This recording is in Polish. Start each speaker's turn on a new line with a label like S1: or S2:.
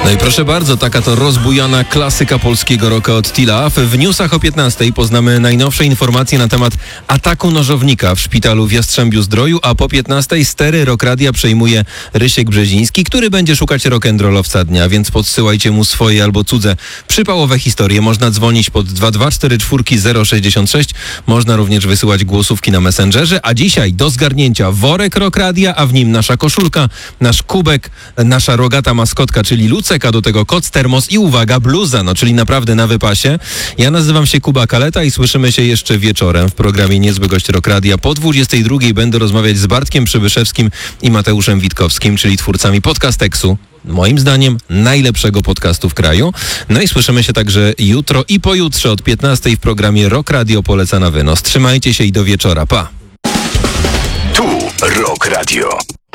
S1: No i proszę bardzo, taka to rozbujana klasyka polskiego rocka od Tila. W newsach o 15 poznamy najnowsze informacje na temat ataku nożownika w szpitalu w Jastrzębiu-Zdroju, a po 15 stery Rock Radia przejmuje Rysiek Brzeziński, który będzie szukać rock'n'rollowca dnia, więc podsyłajcie mu swoje albo cudze przypałowe historie. Można dzwonić pod 2244066, 066. Można również wysyłać głosówki na Messengerze, a dzisiaj do zgarnięcia worek Rock Radia, a w nim nasza koszulka, nasz kubek, nasza rogata maskotka, czyli Lucek, a do tego koc, termos i uwaga, bluza, czyli naprawdę na wypasie. Ja nazywam się Kuba Kaleta i słyszymy się jeszcze wieczorem w programie Niezły Gość Rock Radia. Po 22 będę rozmawiać z Bartkiem Przybyszewskim i Mateuszem Witkowskim, czyli twórcami Podcasteksu. Moim zdaniem najlepszego podcastu w kraju. No i słyszymy się także jutro i pojutrze od 15 w programie Rock Radio poleca na wynos. Trzymajcie się i do wieczora. Pa!
S2: Tu Rock Radio.